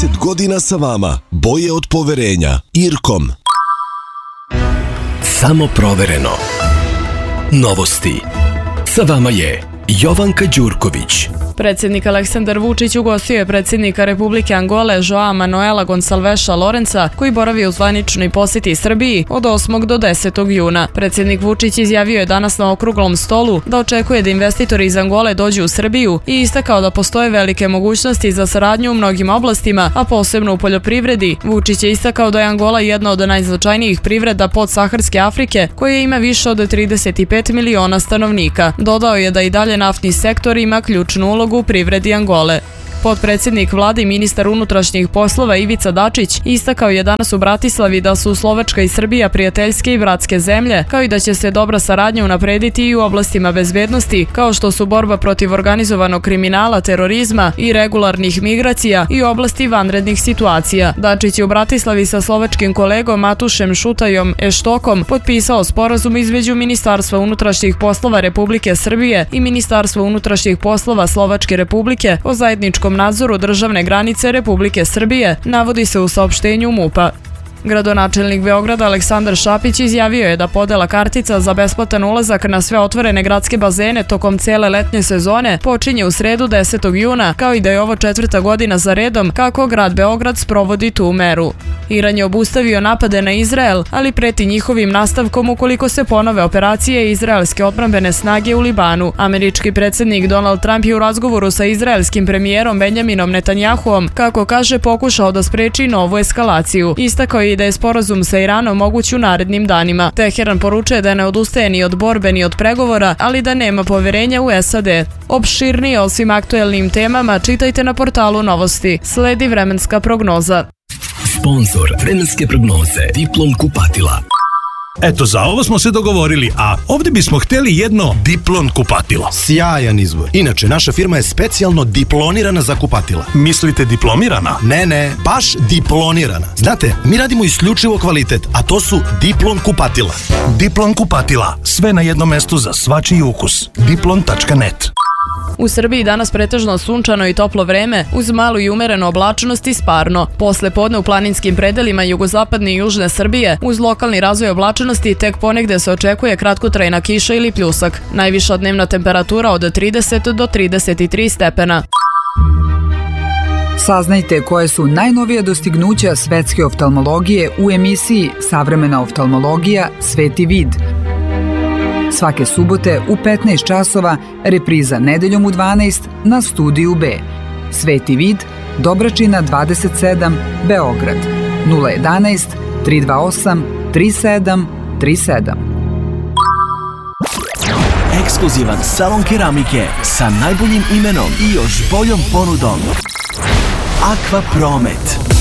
30 godina sa vama. Boje od poverenja. Irkom. Samo provereno. Novosti. Sa vama je Jovanka Đurković. Predsjednik Aleksandar Vučić ugostio je predsjednika Republike Angole Joao Manuela Gonsalveša Lorenca, koji boravi u zvaničnoj posjeti Srbiji od 8. do 10. juna. Predsjednik Vučić izjavio je danas na okruglom stolu da očekuje da investitori iz Angole dođu u Srbiju i istakao da postoje velike mogućnosti za saradnju u mnogim oblastima, a posebno u poljoprivredi. Vučić je istakao da je Angola jedna od najznačajnijih privreda podsaharske Afrike, koja ima više od 35 miliona stanovnika. Dodao je da i dalje naftni sektor ima ključnu ulogu u privredi Angole. Potpredsjednik vlade i ministar unutrašnjih poslova Ivica Dačić istakao je danas u Bratislavi da su Slovačka i Srbija prijateljske i bratske zemlje, kao i da će se dobra saradnja unaprediti i u oblastima bezbednosti, kao što su borba protiv organizovanog kriminala, terorizma i regularnih migracija i u oblasti vanrednih situacija. Dačić je u Bratislavi sa slovačkim kolegom Matušem Šutajom Eštokom potpisao sporazum između Ministarstva unutrašnjih poslova Republike Srbije i Ministarstva unutrašnjih poslova Slovačke Republike o zajedničkom nadzoru državne granice Republike Srbije, navodi se u saopštenju MUP-a. Gradonačelnik Beograda Aleksandar Šapić izjavio je da podela kartica za besplatan ulazak na sve otvorene gradske bazene tokom cijele letnje sezone počinje u sredu 10. juna, kao i da je ovo 4. godina za redom kako grad Beograd sprovodi tu meru. Iran je obustavio napade na Izrael, ali preti njihovim nastavkom ukoliko se ponove operacije izraelske odbrambene snage u Libanu. Američki predsjednik Donald Trump je u razgovoru sa izraelskim premijerom Benjaminom Netanjahuom, kako kaže, pokušao da spreči novu eskalaciju. Istakao je i da je sporazum sa Iranom moguć u narednim danima. Teheran poručuje da ne odustaje ni od borbe ni od pregovora, ali da nema poverenja u SAD. Opširnije o svim aktuelnim temama čitajte na portalu Novosti. Sledi vremenska prognoza. Sponzor vremenske prognoze Diplom kupatila. Eto, za ovo smo se dogovorili, a ovdje bismo htjeli jedno Diplon kupatilo. Sjajan izbor. Inače, naša firma je specijalno diplonirana za kupatila. Mislite diplomirana? Ne, baš diplonirana. Znate, mi radimo isključivo kvalitet, a to su Diplon kupatila. Diplon kupatila. Sve na jednom mestu za svačiji ukus. Diplon.net. U Srbiji danas pretežno sunčano i toplo vreme, uz malu i umerenu oblačnost i sparno. Posle podne u planinskim predelima jugozapadne i južne Srbije, uz lokalni razvoj oblačnosti, tek ponegde se očekuje kratkotrajna kiša ili pljusak. Najviša dnevna temperatura od 30 do 33 stepena. Saznajte koje su najnovija dostignuća svetske oftalmologije u emisiji Savremena oftalmologija – Sveti vid. Svake subote u 15 časova, repriza nedeljom u 12 na Studiju B. Sveti vid, Dobračina 27, Beograd. 011 328 3737. Ekskluzivan salon keramike sa najboljim imenom i još boljom ponudom. Aqua Promet.